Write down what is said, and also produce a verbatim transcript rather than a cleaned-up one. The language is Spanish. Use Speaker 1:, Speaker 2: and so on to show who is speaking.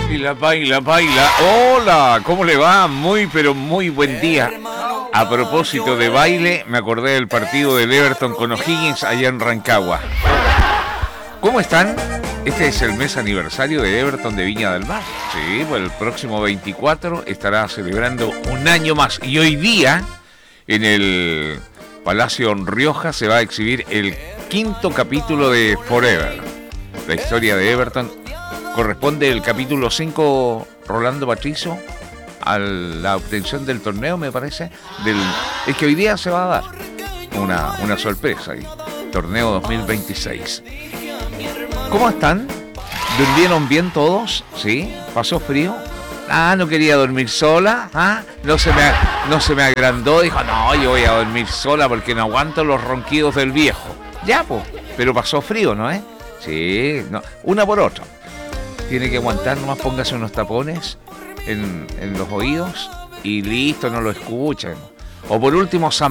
Speaker 1: Baila, baila, baila. Hola, ¿cómo le va? Muy, pero muy buen día. A propósito de baile, me acordé del partido del Everton con O'Higgins allá en Rancagua. ¿Cómo están? Este es el mes aniversario de Everton de Viña del Mar. Sí, pues el próximo veinticuatro estará celebrando un año más. Y hoy día, en el Palacio Rioja, se va a exhibir el quinto capítulo de Forever. La historia de Everton. Corresponde el capítulo cinco, Rolando Patricio, a la obtención del torneo, me parece. Del, es que hoy día se va a dar una, una sorpresa ahí. Torneo dos mil veintiséis. ¿Cómo están? ¿Durmieron bien todos? ¿Sí? ¿Pasó frío? Ah, no quería dormir sola. Ah, no se me, no se me agrandó. Dijo, no, yo voy a dormir sola porque no aguanto los ronquidos del viejo. Ya, pues. Pero pasó frío, ¿no? ¿Eh? Sí, no. Una por otra. Tiene que aguantar, nomás póngase unos tapones en, en los oídos y listo, no lo escuchan. O por último,